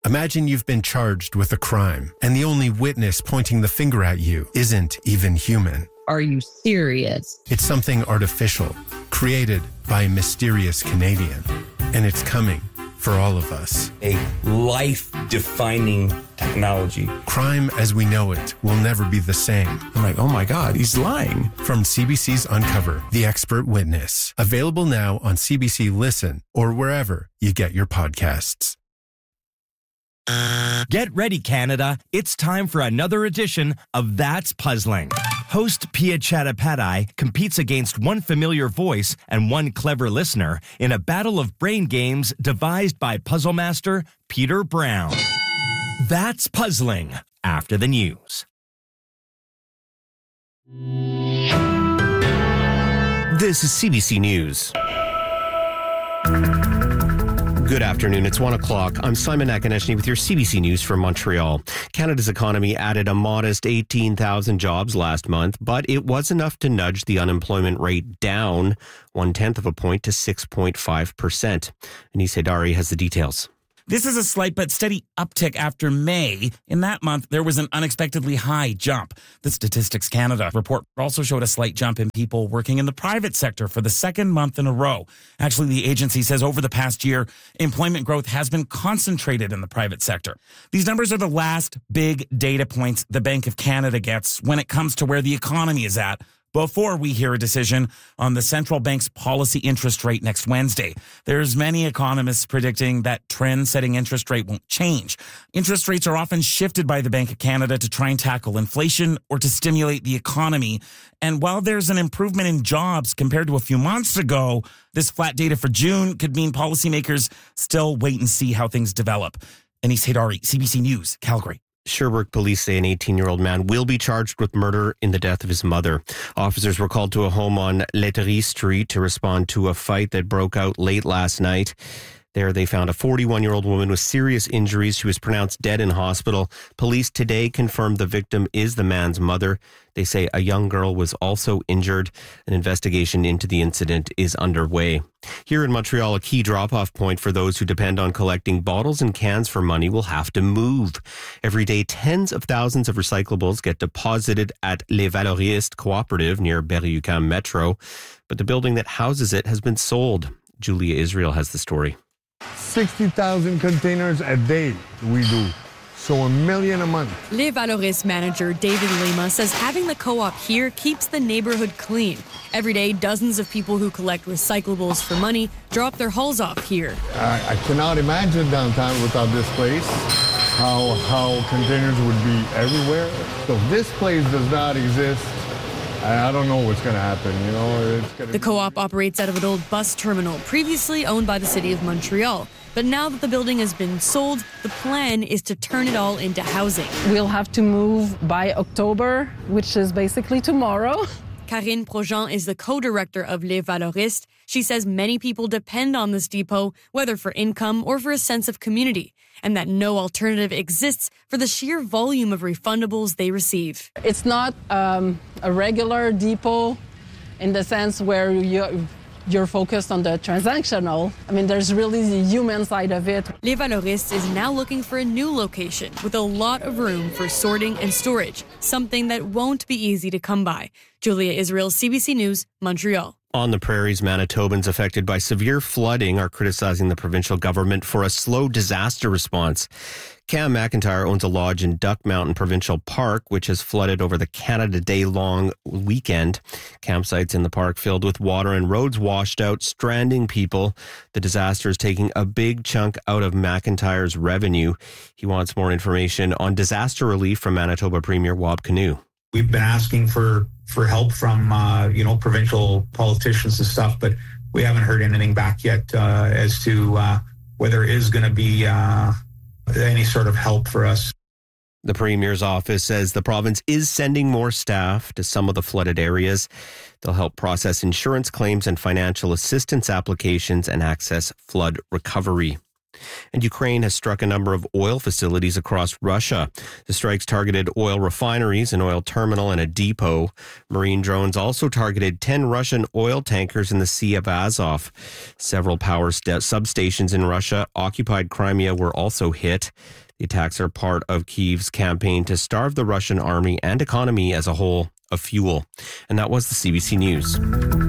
Imagine you've been charged with a crime, and the only witness pointing the finger at you isn't even human. Are you serious? It's something artificial, created by a mysterious Canadian. And it's coming for all of us. A life-defining technology. Crime as we know it will never be the same. I'm like, oh my God, he's lying. From CBC's Uncover, The Expert Witness. Available now on CBC Listen or wherever you get your podcasts. Get ready, Canada. It's time for another edition of That's Puzzling. Host Pia Chattopadhyay competes against one familiar voice and one clever listener in a battle of brain games devised by puzzle master Peter Brown. That's Puzzling, after the news. This is CBC News. Good afternoon. It's 1 o'clock. I'm Simon Akonechny with your CBC News from Montreal. Canada's economy added a modest 18,000 jobs last month, but it was enough to nudge the unemployment rate down 0.1 of a point to 6.5%. Anis Haidari has the details. This is a slight but steady uptick after May. In that month, there was an unexpectedly high jump. The Statistics Canada report also showed a slight jump in people working in the private sector for the second month in a row. Actually, the agency says over the past year, employment growth has been concentrated in the private sector. These numbers are the last big data points the Bank of Canada gets when it comes to where the economy is at, before we hear a decision on the central bank's policy interest rate next Wednesday. There's many economists predicting that trend-setting interest rate won't change. Interest rates are often shifted by the Bank of Canada to try and tackle inflation or to stimulate the economy. And while there's an improvement in jobs compared to a few months ago, this flat data for June could mean policymakers still wait and see how things develop. Anis Haidari, CBC News, Calgary. Sherbrooke police say an 18-year-old man will be charged with murder in the death of his mother. Officers were called to a home on Laiterie Street to respond to a fight that broke out late last night. There they found a 41-year-old woman with serious injuries. She was pronounced dead in hospital. Police today confirmed the victim is the man's mother. They say a young girl was also injured. An investigation into the incident is underway. Here in Montreal, a key drop-off point for those who depend on collecting bottles and cans for money will have to move. Every day, tens of thousands of recyclables get deposited at Les Valoristes Cooperative near Berry-UQAM Metro, but the building that houses it has been sold. Julia Israel has the story. 60,000 containers a day we do, so 1 million a month. Les Valoristes manager David Lima says having the co-op here keeps the neighborhood clean. Every day, dozens of people who collect recyclables for money drop their hauls off here. I cannot imagine downtown without this place, how containers would be everywhere. So if this place does not exist, I don't know what's going to happen, you know. The co-op operates out of an old bus terminal previously owned by the city of Montreal. But now that the building has been sold, the plan is to turn it all into housing. We'll have to move by October, which is basically tomorrow. Karine Projean is the co-director of Les Valoristes. She says many people depend on this depot, whether for income or for a sense of community, and that no alternative exists for the sheer volume of refundables they receive. It's not a regular depot in the sense where you're focused on the transactional. I mean, there's really the human side of it. Les Valoristes is now looking for a new location with a lot of room for sorting and storage, something that won't be easy to come by. Julia Israel, CBC News, Montreal. On the prairies, Manitobans affected by severe flooding are criticizing the provincial government for a slow disaster response. Cam McIntyre owns a lodge in Duck Mountain Provincial Park, which has flooded over the Canada Day-long weekend. Campsites in the park filled with water and roads washed out, stranding people. The disaster is taking a big chunk out of McIntyre's revenue. He wants more information on disaster relief from Manitoba Premier Wab Kinew. We've been asking for help from, provincial politicians and stuff, but we haven't heard anything back yet as to whether there is going to be any sort of help for us. The Premier's office says the province is sending more staff to some of the flooded areas. They'll help process insurance claims and financial assistance applications and access flood recovery. And Ukraine has struck a number of oil facilities across Russia. The strikes targeted oil refineries, an oil terminal, and a depot. Marine drones also targeted 10 Russian oil tankers in the Sea of Azov. Several power substations in Russia, occupied Crimea, were also hit. The attacks are part of Kyiv's campaign to starve the Russian army and economy as a whole of fuel. And that was the CBC News.